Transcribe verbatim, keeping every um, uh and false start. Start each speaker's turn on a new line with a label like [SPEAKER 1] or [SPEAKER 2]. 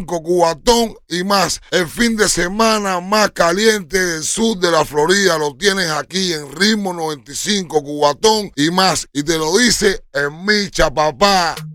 [SPEAKER 1] Cubatón y más. El fin de semana más caliente del sur de la Florida lo tienes aquí en Ritmo noventa y cinco, Cubatón y más. Y te lo dice en Micha, papá.